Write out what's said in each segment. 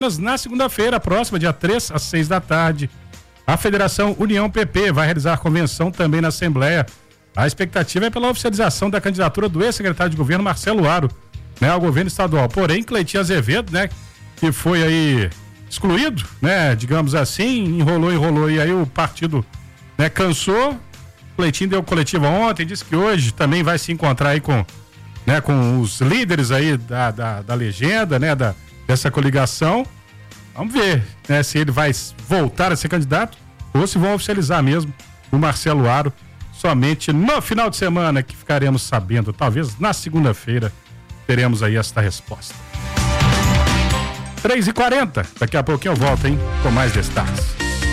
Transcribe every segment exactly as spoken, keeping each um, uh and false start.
Na segunda-feira, próxima, dia três às seis da tarde, a Federação União P P vai realizar convenção também na Assembleia. A expectativa é pela oficialização da candidatura do ex-secretário de governo Marcelo Aro, né, ao governo estadual. Porém, Cleitinho Azevedo, né, que foi aí excluído, né, digamos assim, enrolou, enrolou e aí o partido, né, cansou. Cleitinho deu coletiva ontem, disse que hoje também vai se encontrar aí com, né, com os líderes aí da, da, da legenda, né, da, dessa coligação. Vamos ver, né, se ele vai voltar a ser candidato ou se vão oficializar mesmo o Marcelo Aro somente no final de semana, que ficaremos sabendo, talvez na segunda-feira teremos aí esta resposta. três e quarenta, daqui a pouquinho eu volto, hein, com mais destaques.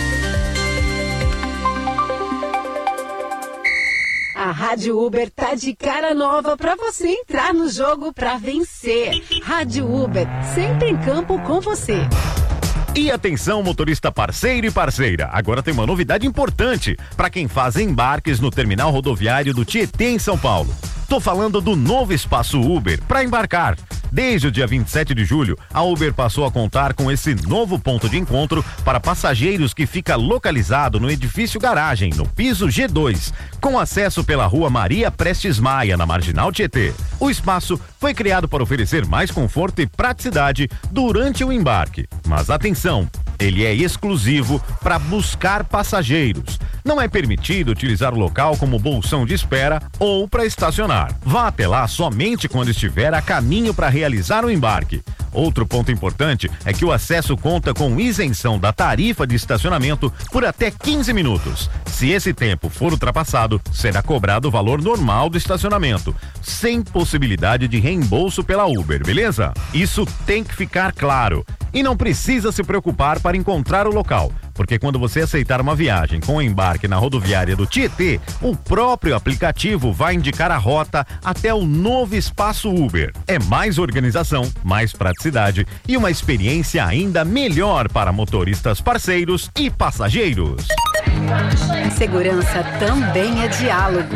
A Rádio Uber tá de cara nova pra você entrar no jogo pra vencer. Rádio Uber, sempre em campo com você. E atenção, motorista parceiro e parceira, agora tem uma novidade importante para quem faz embarques no terminal rodoviário do Tietê, em São Paulo. Tô falando do novo espaço Uber para embarcar. Desde o dia vinte e sete de julho, a Uber passou a contar com esse novo ponto de encontro para passageiros que fica localizado no edifício garagem, no piso G dois, com acesso pela rua Maria Prestes Maia, na Marginal Tietê. O espaço foi criado para oferecer mais conforto e praticidade durante o embarque. Mas atenção, ele é exclusivo para buscar passageiros. Não é permitido utilizar o local como bolsão de espera ou para estacionar. Vá até lá somente quando estiver a caminho para realizar o embarque. Outro ponto importante é que o acesso conta com isenção da tarifa de estacionamento por até quinze minutos. Se esse tempo for ultrapassado, será cobrado o valor normal do estacionamento, sem possibilidade de reembolso pela Uber, beleza? Isso tem que ficar claro. E não precisa se preocupar para encontrar o local, porque quando você aceitar uma viagem com embarque na rodoviária do Tietê, o próprio aplicativo vai indicar a rota até o novo espaço Uber. É mais organização, mais praticidade e uma experiência ainda melhor para motoristas parceiros e passageiros. Segurança também é diálogo.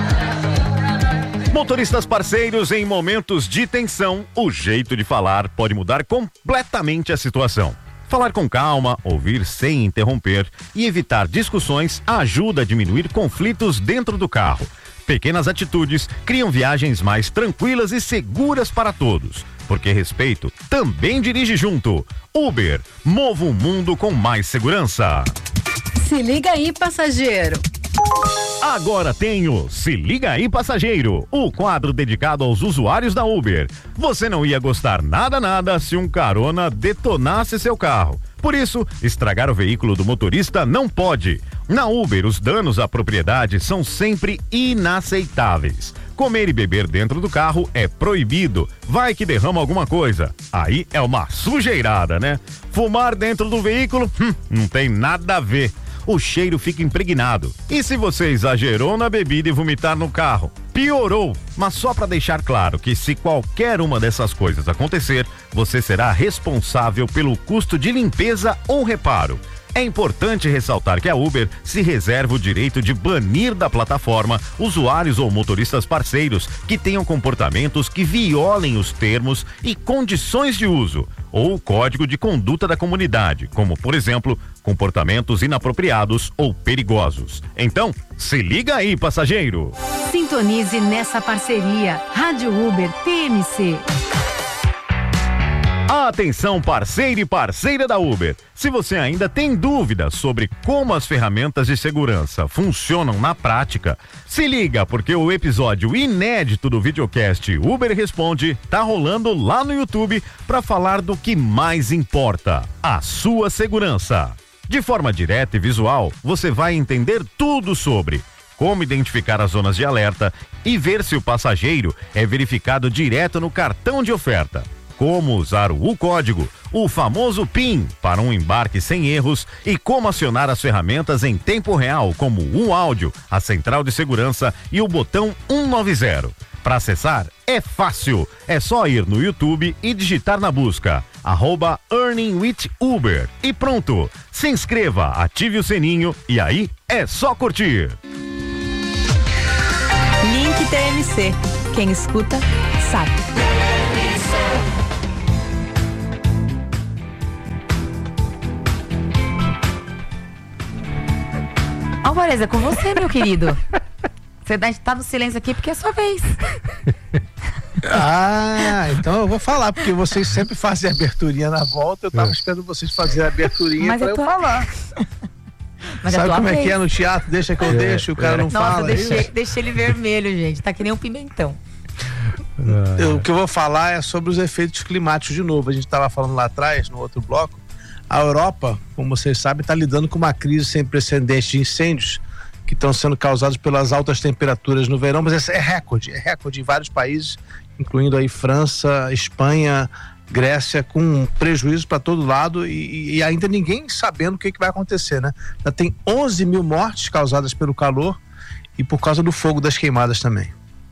Motoristas parceiros, em momentos de tensão, o jeito de falar pode mudar completamente a situação. Falar com calma, ouvir sem interromper e evitar discussões ajuda a diminuir conflitos dentro do carro. Pequenas atitudes criam viagens mais tranquilas e seguras para todos, porque respeito também dirige junto. Uber, mova o mundo com mais segurança. Se liga aí, passageiro. Agora tenho Se Liga Aí, Passageiro, o quadro dedicado aos usuários da Uber. Você não ia gostar nada nada se um carona detonasse seu carro. Por isso, estragar o veículo do motorista não pode. Na Uber, os danos à propriedade são sempre inaceitáveis. Comer e beber dentro do carro é proibido. Vai que derrama alguma coisa. Aí é uma sujeirada, né? Fumar dentro do veículo, hum, não tem nada a ver. O cheiro fica impregnado. E se você exagerou na bebida e vomitar no carro? Piorou. Mas só para deixar claro que se qualquer uma dessas coisas acontecer, você será responsável pelo custo de limpeza ou reparo. É importante ressaltar que a Uber se reserva o direito de banir da plataforma usuários ou motoristas parceiros que tenham comportamentos que violem os termos e condições de uso ou o código de conduta da comunidade, como, por exemplo, comportamentos inapropriados ou perigosos. Então, se liga aí, passageiro! Sintonize nessa parceria. Rádio Uber T M C. Atenção, parceiro e parceira da Uber. Se você ainda tem dúvidas sobre como as ferramentas de segurança funcionam na prática, se liga, porque o episódio inédito do videocast Uber Responde tá rolando lá no YouTube para falar do que mais importa, a sua segurança. De forma direta e visual, você vai entender tudo sobre como identificar as zonas de alerta e ver se o passageiro é verificado direto no cartão de oferta. Como usar o código, o famoso PIN para um embarque sem erros e como acionar as ferramentas em tempo real, como o áudio, a central de segurança e o botão cento e noventa. Para acessar, é fácil, é só ir no YouTube e digitar na busca arroba Earning with Uber e pronto. Se inscreva, ative o sininho e aí é só curtir. Link T M C. Quem escuta, sabe. Alvarez, é com você, meu querido. Você tá no silêncio aqui porque é sua vez. Ah, então eu vou falar, porque vocês sempre fazem aberturinha na volta. Eu tava é. esperando vocês fazerem a aberturinha Mas pra eu, tô... eu falar. Mas sabe como vez. é que é no teatro? Deixa que eu é, deixo, o cara é. não Nossa, fala. Deixei, deixei ele vermelho, gente. Tá que nem um pimentão. Eu, o que eu vou falar é sobre os efeitos climáticos de novo. A gente estava falando lá atrás, no outro bloco. A Europa, como vocês sabem, está lidando com uma crise sem precedentes de incêndios que estão sendo causados pelas altas temperaturas no verão, mas esse é recorde, é recorde em vários países, incluindo aí França, Espanha, Grécia, com prejuízo para todo lado e, e ainda ninguém sabendo o que, que vai acontecer, né? Já tem onze mil mortes causadas pelo calor e por causa do fogo das queimadas também.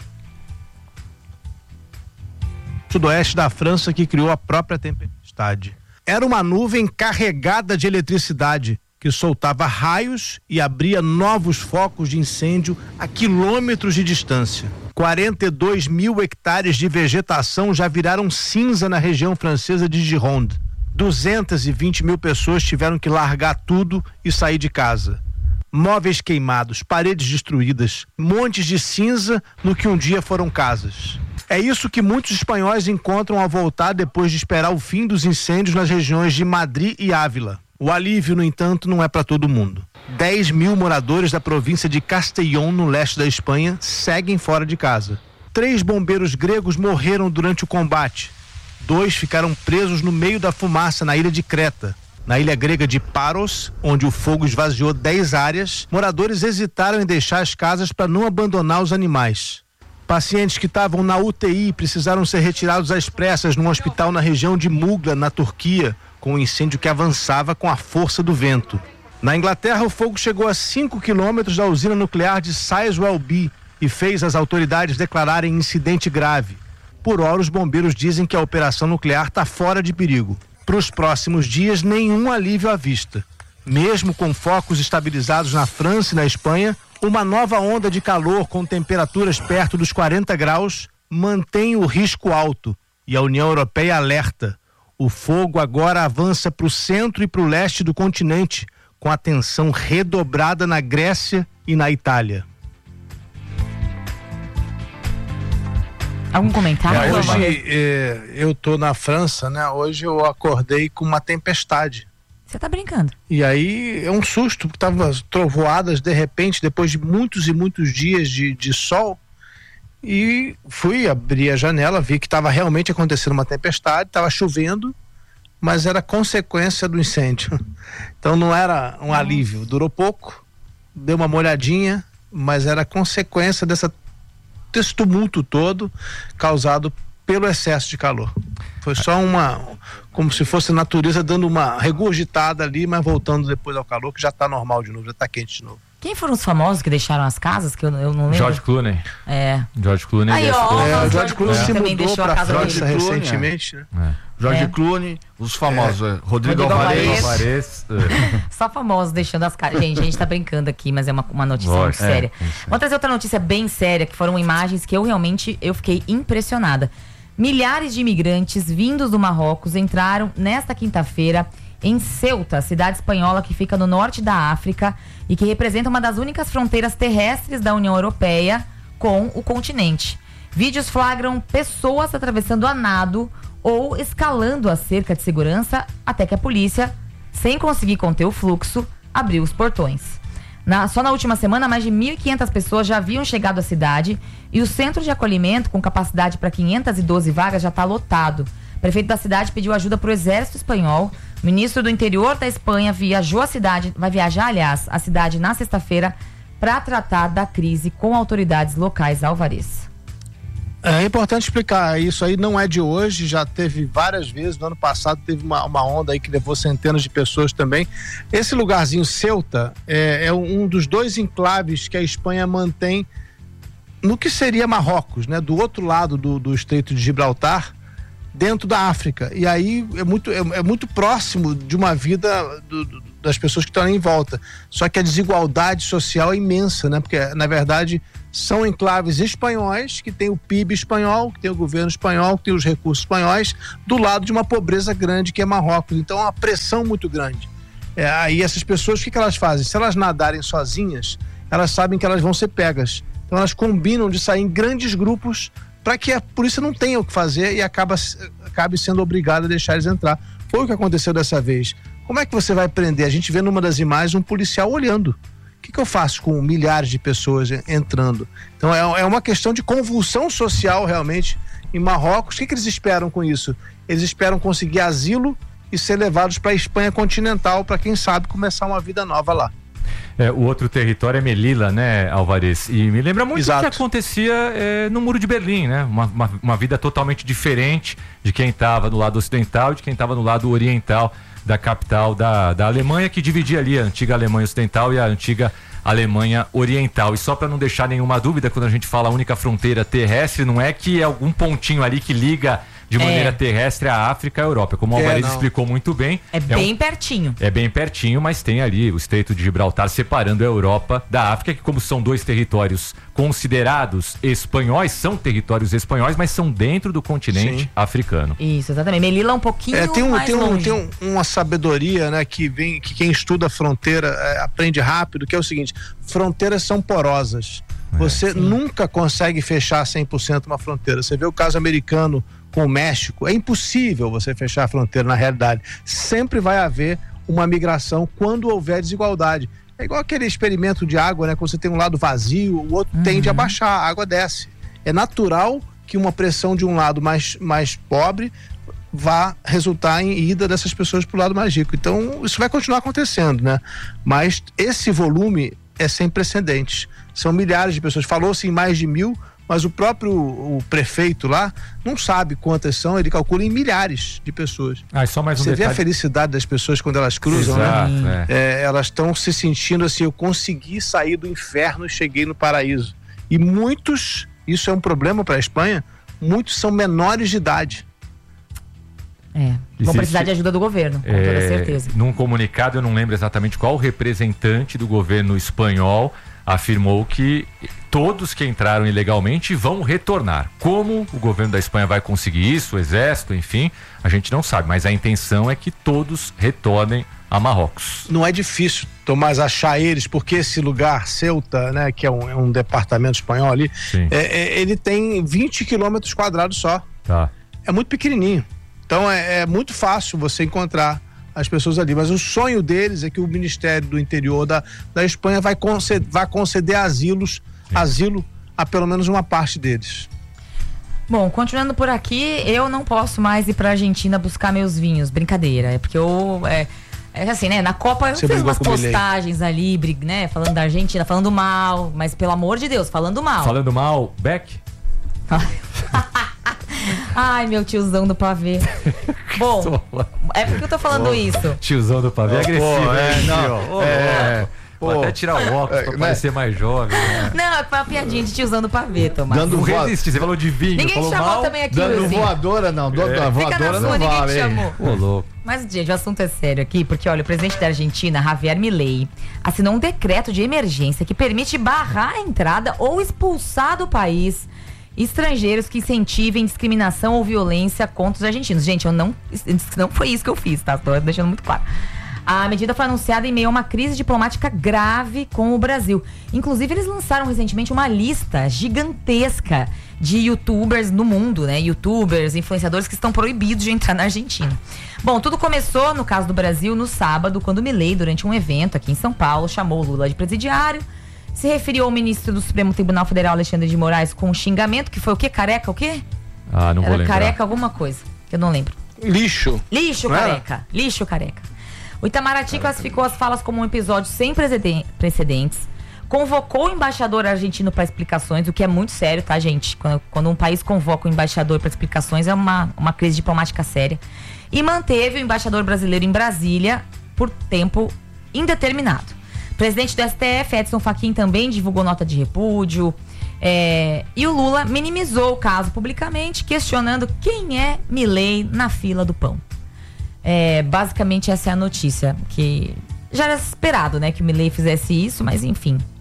Sudoeste da França que criou a própria tempestade. Era uma nuvem carregada de eletricidade que soltava raios e abria novos focos de incêndio a quilômetros de distância. quarenta e dois mil hectares de vegetação já viraram cinza na região francesa de Gironde. duzentas e vinte mil pessoas tiveram que largar tudo e sair de casa. Móveis queimados, paredes destruídas, montes de cinza no que um dia foram casas. É isso que muitos espanhóis encontram ao voltar depois de esperar o fim dos incêndios nas regiões de Madrid e Ávila. O alívio, no entanto, não é para todo mundo. dez mil moradores da província de Castellón, no leste da Espanha, seguem fora de casa. Três bombeiros gregos morreram durante o combate. Dois ficaram presos no meio da fumaça na ilha de Creta. Na ilha grega de Paros, onde o fogo esvaziou dez áreas, moradores hesitaram em deixar as casas para não abandonar os animais. Pacientes que estavam na U T I precisaram ser retirados às pressas num hospital na região de Mugla, na Turquia, com um incêndio que avançava com a força do vento. Na Inglaterra, o fogo chegou a cinco quilômetros da usina nuclear de Sizewell B e fez as autoridades declararem incidente grave. Por hora, os bombeiros dizem que a operação nuclear está fora de perigo. Para os próximos dias, nenhum alívio à vista. Mesmo com focos estabilizados na França e na Espanha, uma nova onda de calor com temperaturas perto dos quarenta graus mantém o risco alto e a União Europeia alerta. O fogo agora avança para o centro e para o leste do continente, com a tensão redobrada na Grécia e na Itália. Algum comentário? É, hoje é, eu tô na França, né? Hoje eu acordei com uma tempestade. Você tá brincando? E aí é um susto, porque tava trovoadas de repente, depois de muitos e muitos dias de, de sol. E fui abrir a janela, vi que estava realmente acontecendo uma tempestade, estava chovendo, mas era consequência do incêndio. Então não era um alívio, durou pouco, deu uma molhadinha, mas era consequência dessa, desse tumulto todo causado pelo excesso de calor. Foi só uma, como se fosse a natureza dando uma regurgitada ali, mas voltando depois ao calor, que já está normal de novo, já está quente de novo. Quem foram os famosos que deixaram as casas, que eu, eu não lembro? George Clooney. É. George Clooney. Aí, ó, é, o George Clooney é. se também mudou para a França dele. recentemente, né? É. George É. Clooney, os famosos, é. Rodrigo, Rodrigo Alvarez. Alvarez. Só famosos deixando as casas. Gente, a gente tá brincando aqui, mas é uma, uma notícia muito é, séria. é Vou trazer outra notícia bem séria, que foram imagens que eu realmente eu fiquei impressionada. Milhares de imigrantes vindos do Marrocos entraram nesta quinta-feira em Ceuta, cidade espanhola que fica no norte da África e que representa uma das únicas fronteiras terrestres da União Europeia com o continente. Vídeos flagram pessoas atravessando a nado ou escalando a cerca de segurança até que a polícia, sem conseguir conter o fluxo, abriu os portões. Na, só na última semana, mais de mil e quinhentas pessoas já haviam chegado à cidade e o centro de acolhimento, com capacidade para quinhentas e doze vagas, já está lotado. O prefeito da cidade pediu ajuda para o exército espanhol. O ministro do interior da Espanha viajou à cidade, vai viajar, aliás, à cidade na sexta-feira para tratar da crise com autoridades locais. Alvarez. É importante explicar, isso aí não é de hoje, já teve várias vezes, no ano passado teve uma, uma onda aí que levou centenas de pessoas também. Esse lugarzinho, Ceuta, é, é um dos dois enclaves que a Espanha mantém no que seria Marrocos, né? Do outro lado do, do Estreito de Gibraltar, dentro da África. E aí é muito, é, é muito próximo de uma vida do, do, das pessoas que estão ali em volta. Só que a desigualdade social é imensa, né? Porque, na verdade, são enclaves espanhóis, que tem o P I B espanhol, que tem o governo espanhol, que tem os recursos espanhóis, do lado de uma pobreza grande que é Marrocos. Então é uma pressão muito grande. É, aí essas pessoas, o que, que elas fazem? Se elas nadarem sozinhas, elas sabem que elas vão ser pegas. Então elas combinam de sair em grandes grupos para que a polícia não tenha o que fazer e acaba, acabe sendo obrigada a deixar eles entrar. Foi o que aconteceu dessa vez. Como é que você vai prender? A gente vê numa das imagens um policial olhando. O que, que eu faço com milhares de pessoas entrando? Então é, é uma questão de convulsão social realmente em Marrocos. O que, que eles esperam com isso? Eles esperam conseguir asilo e ser levados para a Espanha continental para, quem sabe, começar uma vida nova lá. É, o outro território é Melilla, né, Alvarez? E me lembra muito Exato. o que acontecia é, no Muro de Berlim, né? Uma, uma, uma vida totalmente diferente de quem estava no lado ocidental e de quem estava no lado oriental da capital da, da Alemanha, que dividia ali a antiga Alemanha Ocidental e a antiga Alemanha Oriental. E só para não deixar nenhuma dúvida, quando a gente fala única fronteira terrestre, não é que é algum pontinho ali que liga de maneira é. terrestre a África e a Europa. Como o Alvarez é, explicou muito bem. É, é bem um, pertinho. É bem pertinho, mas tem ali o Estreito de Gibraltar separando a Europa da África, que como são dois territórios considerados espanhóis, são territórios espanhóis, mas são dentro do continente Sim. africano. Isso, exatamente. Melilla um pouquinho é, tem um, mais tem um, longe. Tem um, uma sabedoria, né, que vem, que quem estuda a fronteira é, aprende rápido, que é o seguinte: fronteiras são porosas. Você é, nunca consegue fechar cem por cento uma fronteira. Você vê o caso americano com o México, é impossível você fechar a fronteira na realidade. Sempre vai haver uma migração quando houver desigualdade. É igual aquele experimento de água, né? Quando você tem um lado vazio, o outro uhum. tende a baixar, a água desce. É natural que uma pressão de um lado mais, mais pobre vá resultar em ida dessas pessoas para o lado mais rico. Então, isso vai continuar acontecendo, né? Mas esse volume é sem precedentes. São milhares de pessoas. Falou-se em mais de mil, mas o próprio o prefeito lá não sabe quantas são, ele calcula em milhares de pessoas. Ah, só mais um Você detalhe. vê a felicidade das pessoas quando elas cruzam, Exato, né? É. É, elas estão se sentindo assim: eu consegui sair do inferno e cheguei no paraíso. E muitos, isso é um problema para a Espanha, muitos são menores de idade. É, vão precisar de ajuda do governo, com é, toda certeza. Num comunicado, eu não lembro exatamente qual representante do governo espanhol afirmou que todos que entraram ilegalmente vão retornar. Como o governo da Espanha vai conseguir isso, o exército, enfim, a gente não sabe, mas a intenção é que todos retornem a Marrocos. Não é difícil, Tomás, achar eles, porque esse lugar, Ceuta, né, que é um, é um departamento espanhol ali, é, é, ele tem vinte quilômetros quadrados só. Tá. É muito pequenininho. Então é, é muito fácil você encontrar as pessoas ali, mas o sonho deles é que o Ministério do Interior da, da Espanha vai conceder, vai conceder asilos, asilo a pelo menos uma parte deles. Bom, continuando por aqui, eu não posso mais ir pra Argentina buscar meus vinhos, brincadeira, é porque eu, é, é assim, né, na Copa eu Você fiz umas com postagens ali, brig, né, falando da Argentina, falando mal, mas pelo amor de Deus, falando mal. Falando mal, Beck? Ai, meu tiozão do pavê. Bom, é porque eu tô falando oh, isso. Tiozão do pavê é agressivo, oh, é, não, oh, é, Vou oh, até tirar o óculos é, pra parecer mais jovem. Né? Não, foi uma piadinha de tiozão do pavê, Tomás. Dando não resiste, você falou de vinho, ninguém falou chamou mal, também aqui, dando assim. voadora não, dando é. voadora não ninguém vale. Te chamou. Ô, louco. Mas, gente, o assunto é sério aqui, porque, olha, o presidente da Argentina, Javier Milei, assinou um decreto de emergência que permite barrar a entrada ou expulsar do país estrangeiros que incentivem discriminação ou violência contra os argentinos. Gente, eu não, não foi isso que eu fiz, tá? Tô deixando muito claro. A medida foi anunciada em meio a uma crise diplomática grave com o Brasil. Inclusive, eles lançaram recentemente uma lista gigantesca de youtubers no mundo, né? Youtubers, influenciadores que estão proibidos de entrar na Argentina. Bom, tudo começou, no caso do Brasil, no sábado, quando Milei, durante um evento aqui em São Paulo, chamou Lula de presidiário, se referiu ao ministro do Supremo Tribunal Federal, Alexandre de Moraes, com um xingamento, que foi o quê? Careca, o quê? Ah, não vou Era lembrar. careca alguma coisa, que eu não lembro. Lixo. Lixo, careca. Lixo, careca. O Itamaraty careca. classificou as falas como um episódio sem precedentes, convocou o embaixador argentino para explicações, o que é muito sério, tá, gente? Quando, quando um país convoca o embaixador para explicações, é uma, uma crise diplomática séria. E manteve o embaixador brasileiro em Brasília por tempo indeterminado. O presidente do S T F, Edson Fachin, também divulgou nota de repúdio. É, e o Lula minimizou o caso publicamente, questionando quem é Milei na fila do pão. É, basicamente essa é a notícia, que já era esperado, né, que o Milei fizesse isso, mas enfim.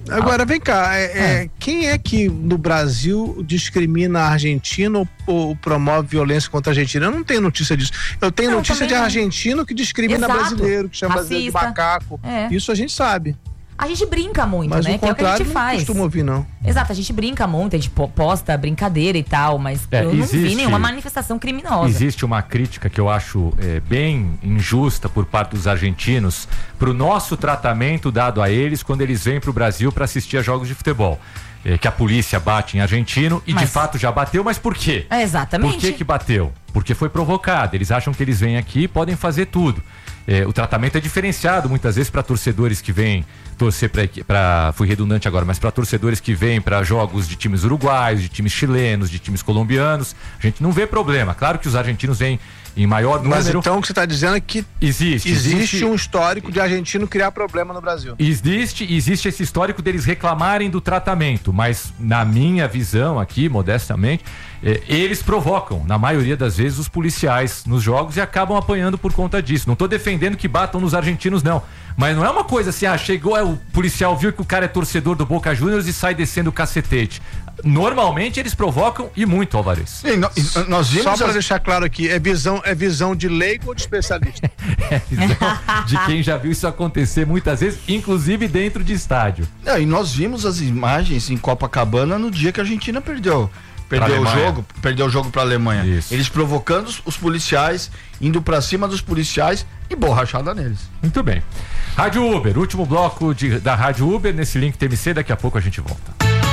Agora, vem cá, é, é, quem é que no Brasil discrimina argentino ou, ou promove violência contra argentino? Eu não tenho notícia disso. Eu tenho Não, notícia de também não. argentino que discrimina Exato. brasileiro, que chama Racista. brasileiro de macaco. É. Isso a gente sabe. A gente brinca muito, Mas né? o Que é o que a contrário gente não faz. costumo ouvir, não. Exato, a gente brinca muito, a gente po- posta brincadeira e tal, mas É, eu não vi existe- nenhuma manifestação criminosa. Existe uma crítica que eu acho é, bem injusta por parte dos argentinos pro nosso tratamento dado a eles quando eles vêm pro Brasil para assistir a jogos de futebol. É, que a polícia bate em argentino e Mas- de fato já bateu, mas por quê? É, exatamente. Por que que bateu? Porque foi provocado. Eles acham que eles vêm aqui e podem fazer tudo. É, o tratamento é diferenciado muitas vezes para torcedores que vêm torcer para, fui redundante agora, mas para torcedores que vêm para jogos de times uruguaios, de times chilenos, de times colombianos, a gente não vê problema. Claro que os argentinos vêm em maior Mas número. então o que você está dizendo é que Existe, existe, existe um histórico de argentino criar problema no Brasil. Existe, existe esse histórico deles reclamarem do tratamento, mas na minha visão aqui, modestamente, eh, eles provocam, na maioria das vezes, os policiais nos jogos e acabam apanhando por conta disso. Não tô defendendo que batam nos argentinos, não. Mas não é uma coisa assim, ah, chegou, é, o policial viu que o cara é torcedor do Boca Juniors e sai descendo o cacetete. Normalmente eles provocam e muito, Alvarez. Sim, no- e nós vimos Só para as- deixar claro aqui, é visão, é visão de leigo ou de especialista? É visão de quem já viu isso acontecer muitas vezes, inclusive dentro de estádio. Não, e nós vimos as imagens em Copacabana no dia que a Argentina perdeu. Perdeu o Alemanha. jogo, perdeu o jogo pra Alemanha. Isso. Eles provocando os, os policiais, indo pra cima dos policiais e borrachada neles. Muito bem. Rádio Uber, último bloco de, da Rádio Uber, nesse link T M C, daqui a pouco a gente volta.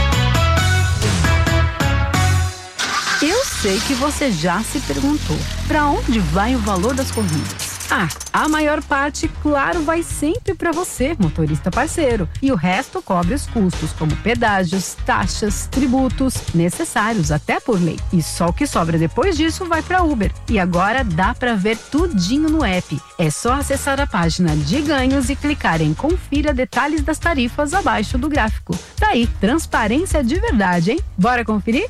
Eu sei que você já se perguntou, para onde vai o valor das corridas? Ah, a maior parte, claro, vai sempre para você, motorista parceiro. E o resto cobre os custos, como pedágios, taxas, tributos, necessários até por lei. E só o que sobra depois disso vai para Uber. E agora dá para ver tudinho no app. É só acessar a página de ganhos e clicar em confira detalhes das tarifas abaixo do gráfico. Tá aí, transparência de verdade, hein? Bora conferir?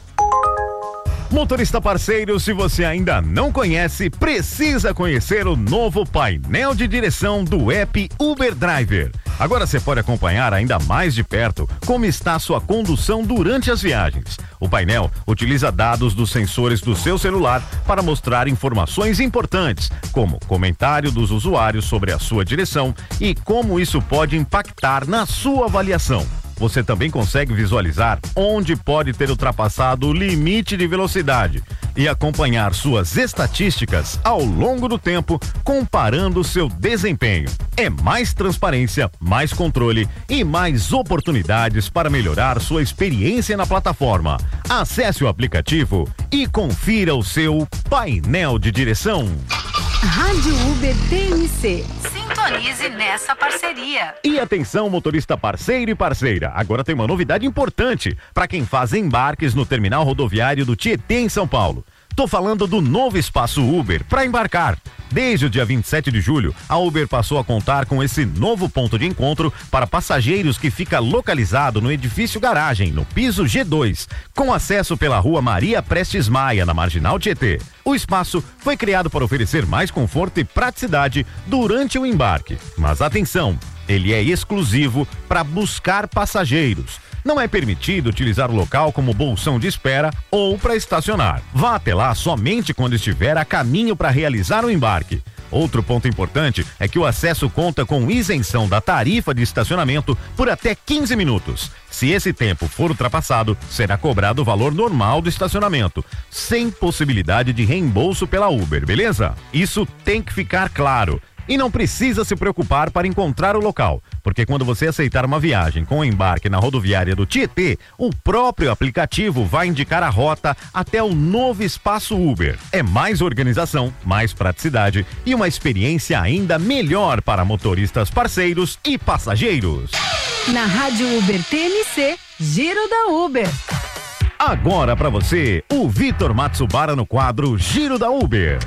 Motorista parceiro, se você ainda não conhece, precisa conhecer o novo painel de direção do app Uber Driver. Agora você pode acompanhar ainda mais de perto como está a sua condução durante as viagens. O painel utiliza dados dos sensores do seu celular para mostrar informações importantes, como comentário dos usuários sobre a sua direção e como isso pode impactar na sua avaliação. Você também consegue visualizar onde pode ter ultrapassado o limite de velocidade e acompanhar suas estatísticas ao longo do tempo, comparando seu desempenho. É mais transparência, mais controle e mais oportunidades para melhorar sua experiência na plataforma. Acesse o aplicativo e confira o seu painel de direção. Rádio Uber T M C. Sintonize nessa parceria. E atenção, motorista parceiro e parceira, agora tem uma novidade importante para quem faz embarques no terminal rodoviário do Tietê em São Paulo. Tô falando do novo espaço Uber para embarcar. Desde o dia vinte e sete de julho, a Uber passou a contar com esse novo ponto de encontro para passageiros que fica localizado no edifício garagem, no piso G dois, com acesso pela rua Maria Prestes Maia, na Marginal Tietê. O espaço foi criado para oferecer mais conforto e praticidade durante o embarque. Mas atenção, ele é exclusivo para buscar passageiros. Não é permitido utilizar o local como bolsão de espera ou para estacionar. Vá até lá somente quando estiver a caminho para realizar o embarque. Outro ponto importante é que o acesso conta com isenção da tarifa de estacionamento por até quinze minutos. Se esse tempo for ultrapassado, será cobrado o valor normal do estacionamento, sem possibilidade de reembolso pela Uber, beleza? Isso tem que ficar claro. E não precisa se preocupar para encontrar o local, porque quando você aceitar uma viagem com embarque na rodoviária do Tietê, o próprio aplicativo vai indicar a rota até o novo espaço Uber. É mais organização, mais praticidade e uma experiência ainda melhor para motoristas parceiros e passageiros. Na Rádio Uber T M C, Giro da Uber. Agora para você, o Vitor Matsubara no quadro Giro da Uber.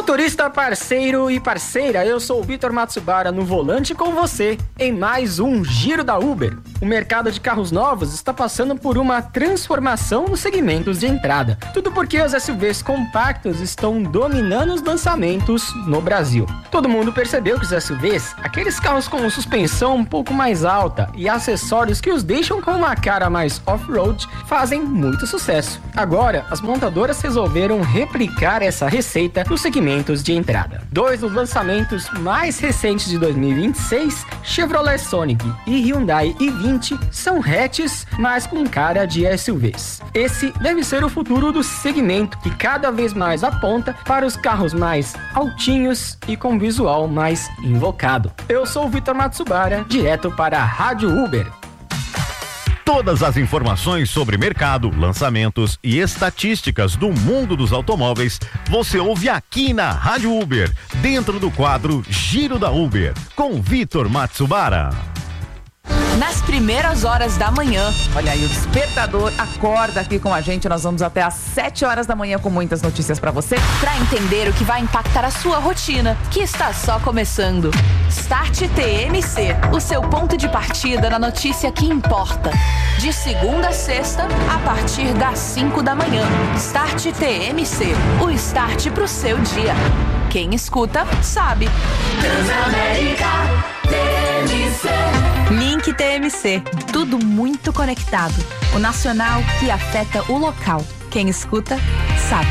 Motorista parceiro e parceira, eu sou o Vitor Matsubara no volante com você em mais um Giro da Uber. O mercado de carros novos está passando por uma transformação nos segmentos de entrada. Tudo porque os S U Vs compactos estão dominando os lançamentos no Brasil. Todo mundo percebeu que os S U Vs, aqueles carros com suspensão um pouco mais alta e acessórios que os deixam com uma cara mais off-road, fazem muito sucesso. Agora, as montadoras resolveram replicar essa receita nos segmentos de entrada. Dois dos lançamentos mais recentes de dois mil e vinte e seis, Chevrolet Sonic e Hyundai i vinte, são hatches, mas com cara de S U Vs. Esse deve ser o futuro do segmento, que cada vez mais aponta para os carros mais altinhos e com visual mais invocado. Eu sou o Vitor Matsubara, direto para a Rádio Uber. Todas as informações sobre mercado, lançamentos e estatísticas do mundo dos automóveis você ouve aqui na Rádio Uber, dentro do quadro Giro da Uber, com Vitor Matsubara. Nas primeiras horas da manhã. Olha aí, o despertador acorda aqui com a gente. Nós vamos até às sete horas da manhã com muitas notícias pra você. Pra entender o que vai impactar a sua rotina, que está só começando. Start T M C, o seu ponto de partida na notícia que importa. De segunda a sexta, a partir das cinco da manhã. Start T M C, o start pro seu dia. Quem escuta, sabe. Transamérica T M C. Link T M C, tudo muito conectado. O nacional que afeta o local. Quem escuta, sabe.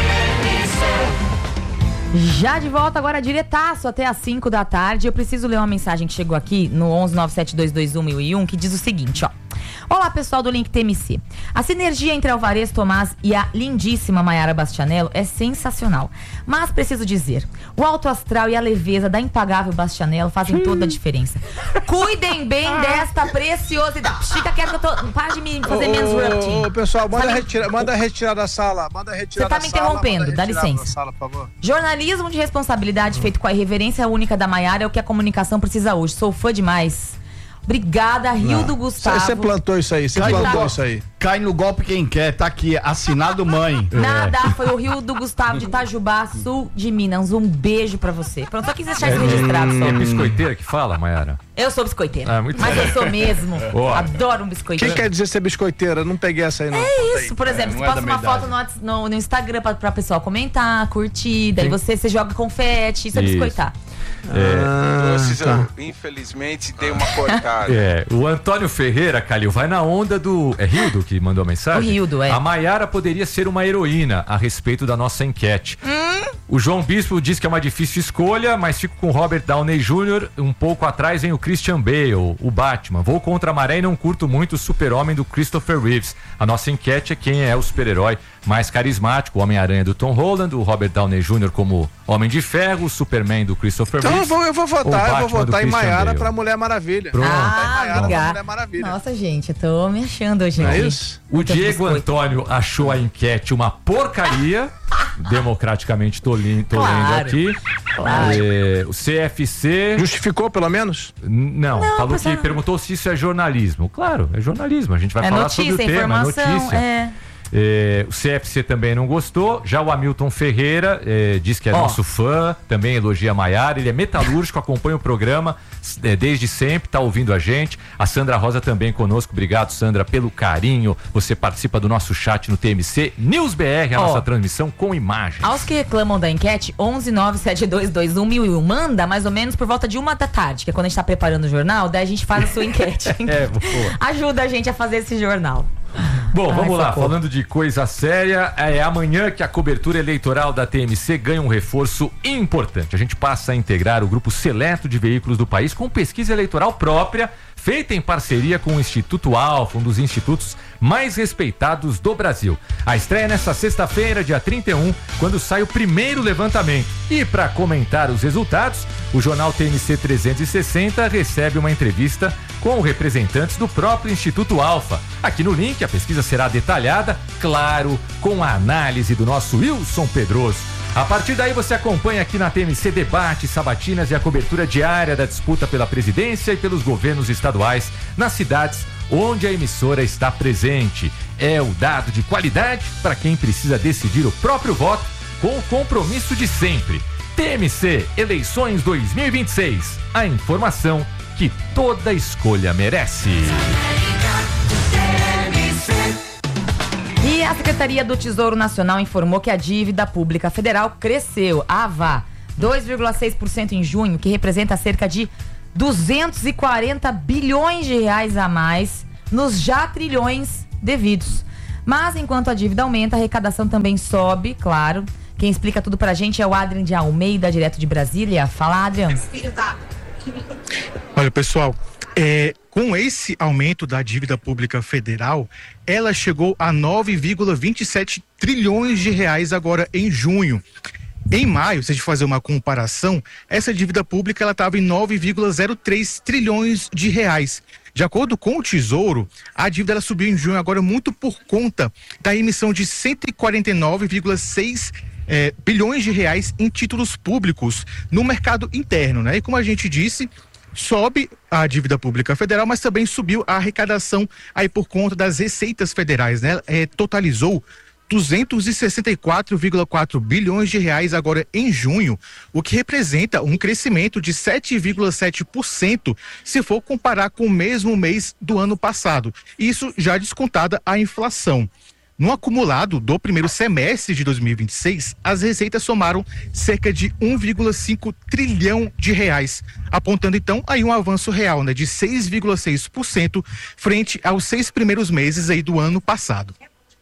Já de volta agora diretaço até às cinco da tarde. Eu preciso ler uma mensagem que chegou aqui no onze nove sete dois dois um mil e um, que diz o seguinte, ó. Olá, pessoal do Link T M C. A sinergia entre Alvarez Tomás e a lindíssima Mayara Bastianello é sensacional. Mas preciso dizer, o alto astral e a leveza da impagável Bastianello fazem hum. toda a diferença. Cuidem bem desta preciosidade. Fica quieto que eu tô... Para de me fazer menos Ô, pessoal, manda, Sabe... retira, manda retirar da sala. Manda retirar Você tá da me sala, interrompendo, dá licença. Sala, por favor. Jornalismo de responsabilidade feito com a irreverência única da Mayara é o que a comunicação precisa hoje. Sou fã demais. Obrigada, Rio do Gustavo. Você plantou isso aí, você plantou isso aí. Cai no golpe quem quer, tá aqui, assinado mãe. Nada, é. Foi o Rio do Gustavo de Itajubá, sul de Minas. Um beijo pra você. Pronto, só quis deixar isso registrado. Só. É biscoiteira que fala, Mayara? Eu sou biscoiteira. Ah, muito mas bem. eu sou mesmo. Boa. Adoro um O biscoiteiro. que quer dizer ser biscoiteira? Não peguei essa aí, não. É isso, por exemplo, é, você é posta uma foto no, no, no Instagram pra, pra pessoal comentar, curtir, daí você, você joga confete, isso é biscoitar. É, ah, tá. Infelizmente dei uma cortada. É, o Antônio Ferreira, Calil, vai na onda do... É Rildo que mandou a mensagem? O Rildo, é. A Mayara poderia ser uma heroína a respeito da nossa enquete. Hum? O João Bispo diz que é uma difícil escolha, mas fico com Robert Downey Júnior Um pouco atrás vem o Christian Bale, o Batman. Vou contra a maré e não curto muito o super-homem do Christopher Reeves. A nossa enquete é quem é o super-herói mais carismático. O Homem-Aranha do Tom Holland, o Robert Downey Júnior como Homem de Ferro, o Superman do Christopher Então Reeves. eu vou, eu vou votar, eu vou votar em Mayara pra Mulher Maravilha. Pronto. Ah, Mayara pra Mulher Maravilha. Nossa, gente, eu tô me achando hoje. Não é isso? O Diego Antônio achou a enquete uma porcaria. Democraticamente tô, li, tô claro, lendo aqui. Claro. É, o C F C. Justificou, pelo menos? Não, não falou que não. perguntou se isso é jornalismo. Claro, é jornalismo. A gente vai é falar notícia, sobre o tema, é notícia. É. É, o C F C também não gostou. Já o Hamilton Ferreira é, diz que é oh. nosso fã, também elogia a Mayara. Ele é metalúrgico, acompanha o programa é, desde sempre, tá ouvindo a gente. A Sandra Rosa também conosco. Obrigado, Sandra, pelo carinho. Você participa do nosso chat no T M C News B R, a oh. nossa transmissão com imagens. Aos que reclamam da enquete, onze nove sete dois dois um mil e um, manda mais ou menos por volta de uma da tarde, que é quando a gente tá preparando o jornal, daí a gente faz a sua enquete. É, boa. Ajuda a gente a fazer esse jornal. Bom, Ai, vamos lá, socorro. Falando de coisa séria, é amanhã que a cobertura eleitoral da T M C ganha um reforço importante. A gente passa a integrar o grupo seleto de veículos do país com pesquisa eleitoral própria, feita em parceria com o Instituto Alfa, um dos institutos mais respeitados do Brasil. A estreia é nesta sexta-feira, dia trinta e um, quando sai o primeiro levantamento. E para comentar os resultados, o jornal T M C trezentos e sessenta recebe uma entrevista com representantes do próprio Instituto Alfa. Aqui no link, a pesquisa será detalhada, claro, com a análise do nosso Wilson Pedroso. A partir daí você acompanha aqui na T M C debates, sabatinas e a cobertura diária da disputa pela presidência e pelos governos estaduais nas cidades onde a emissora está presente. É o dado de qualidade para quem precisa decidir o próprio voto com o compromisso de sempre. T M C Eleições dois mil e vinte e seis. A informação que toda escolha merece. E a Secretaria do Tesouro Nacional informou que a dívida pública federal cresceu, a V A, dois vírgula seis por cento em junho, que representa cerca de duzentos e quarenta bilhões de reais a mais nos já trilhões devidos. Mas enquanto a dívida aumenta, a arrecadação também sobe, claro. Quem explica tudo pra gente é o Adrian de Almeida, direto de Brasília. Fala, Adrian. Olha, pessoal, é, com esse aumento da dívida pública federal, ela chegou a nove vírgula vinte e sete trilhões de reais agora em junho. Em maio, se a gente fazer uma comparação, essa dívida pública ela estava em nove vírgula zero três trilhões de reais. De acordo com o Tesouro, a dívida ela subiu em junho agora muito por conta da emissão de cento e quarenta e nove vírgula seis é, bilhões de reais em títulos públicos no mercado interno, né? E como a gente disse, sobe a dívida pública federal, mas também subiu a arrecadação aí por conta das receitas federais, né? É, totalizou duzentos e sessenta e quatro vírgula quatro bilhões de reais agora em junho, o que representa um crescimento de sete vírgula sete por cento se for comparar com o mesmo mês do ano passado. Isso já descontada a inflação. No acumulado do primeiro semestre de dois mil e vinte e seis, as receitas somaram cerca de um vírgula cinco trilhão de reais, apontando então aí um avanço real, né, de seis vírgula seis por cento frente aos seis primeiros meses aí do ano passado.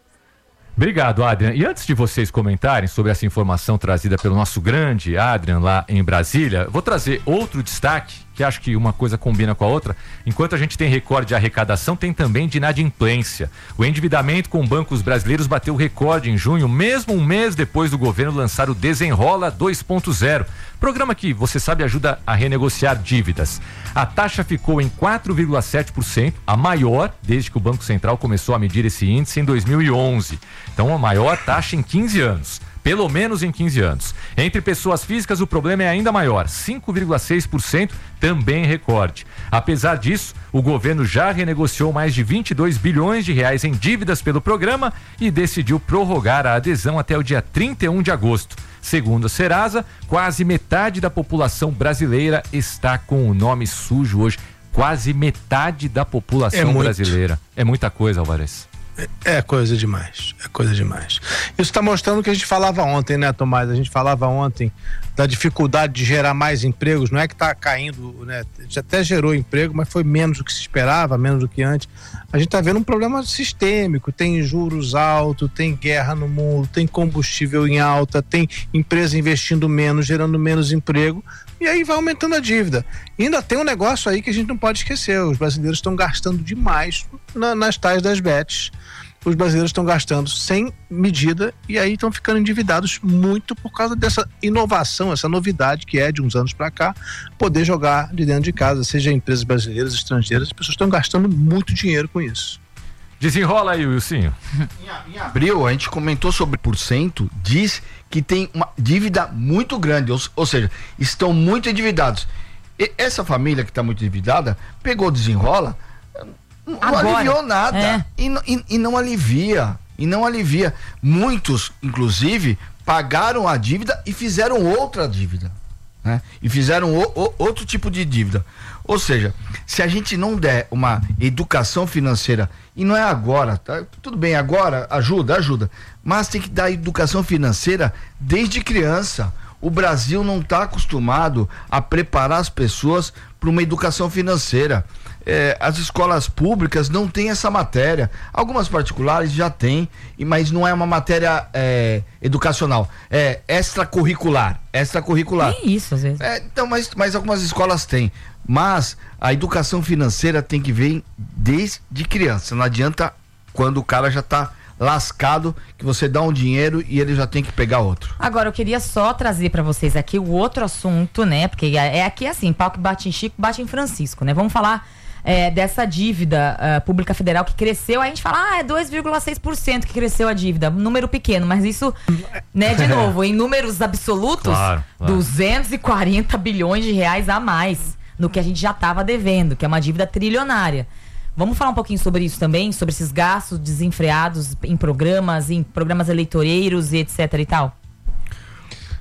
Obrigado, Adrian. E antes de vocês comentarem sobre essa informação trazida pelo nosso grande Adrian lá em Brasília, vou trazer outro destaque, que acho que uma coisa combina com a outra. Enquanto a gente tem recorde de arrecadação, tem também de inadimplência. O endividamento com bancos brasileiros bateu recorde em junho, mesmo um mês depois do governo lançar o Desenrola dois ponto zero, programa que, você sabe, ajuda a renegociar dívidas. A taxa ficou em quatro vírgula sete por cento, a maior desde que o Banco Central começou a medir esse índice em dois mil e onze. Então, a maior taxa em quinze anos. Pelo menos em quinze anos. Entre pessoas físicas, o problema é ainda maior, cinco vírgula seis por cento, também recorde. Apesar disso, o governo já renegociou mais de vinte e dois bilhões de reais em dívidas pelo programa e decidiu prorrogar a adesão até o dia trinta e um de agosto. Segundo a Serasa, quase metade da população brasileira está com o nome sujo hoje. Quase metade da população É brasileira. É muita coisa, Alvarez. É coisa demais, é coisa demais. Isso está mostrando o que a gente falava ontem, né, Tomás? A gente falava ontem da dificuldade de gerar mais empregos. Não é que está caindo, né? Já até gerou emprego, mas foi menos do que se esperava, menos do que antes. A gente está vendo um problema sistêmico. Tem juros altos, tem guerra no mundo, tem combustível em alta, tem empresa investindo menos, gerando menos emprego. E aí vai aumentando a dívida. E ainda tem um negócio aí que a gente não pode esquecer. Os brasileiros estão gastando demais na, nas tais das bets. Os brasileiros estão gastando sem medida e aí estão ficando endividados muito por causa dessa inovação, essa novidade que é de uns anos para cá, poder jogar de dentro de casa, seja empresas brasileiras, estrangeiras. As pessoas estão gastando muito dinheiro com isso. Desenrola aí, Wilsinho. Em abril, a gente comentou sobre porcento, diz que tem uma dívida muito grande, ou, ou seja, estão muito endividados. E essa família que está muito endividada, pegou o Desenrola, não Agora, aliviou nada. É. E, e, e não alivia. E não alivia. Muitos, inclusive, pagaram a dívida e fizeram outra dívida. Né? E fizeram o, o, outro tipo de dívida. Ou seja, se a gente não der uma educação financeira, e não é agora, tá? Tudo bem, agora ajuda, ajuda, mas tem que dar educação financeira desde criança. O Brasil não está acostumado a preparar as pessoas para uma educação financeira. É, as escolas públicas não têm essa matéria. Algumas particulares já têm, mas não é uma matéria é, educacional, é extracurricular. Extracurricular. É isso, às vezes. É, então, mas, mas algumas escolas têm. Mas a educação financeira tem que vir desde criança. Não adianta quando o cara já está lascado, que você dá um dinheiro e ele já tem que pegar outro. Agora, eu queria só trazer pra vocês aqui o outro assunto, né? Porque é aqui assim, pau que bate em Chico, bate em Francisco, né? Vamos falar é, dessa dívida uh, pública federal que cresceu. Aí a gente fala, ah, é dois vírgula seis por cento que cresceu a dívida. Número pequeno, mas isso, né, de novo, em números absolutos, claro, claro. duzentos e quarenta bilhões de reais a mais no que a gente já estava devendo, que é uma dívida trilionária. Vamos falar um pouquinho sobre isso também, sobre esses gastos desenfreados em programas, em programas eleitoreiros e etc e tal?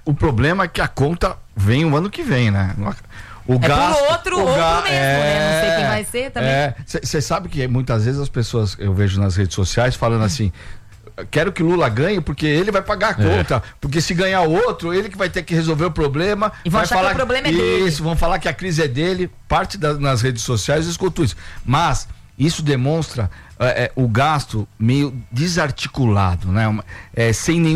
O problema é que a conta vem o ano que vem, né? O é gasto, por outro, o outro ga... mesmo, é... né? Não sei quem vai ser também. Você sabe que muitas vezes as pessoas, eu vejo nas redes sociais falando assim, quero que Lula ganhe porque ele vai pagar a conta, é. porque se ganhar outro, ele que vai ter que resolver o problema. E vão vai achar falar que o problema é isso, dele. Isso, vão falar que a crise é dele, parte das, nas redes sociais eu escuto isso. Mas isso demonstra é, é, o gasto meio desarticulado, né? É, sem nenhum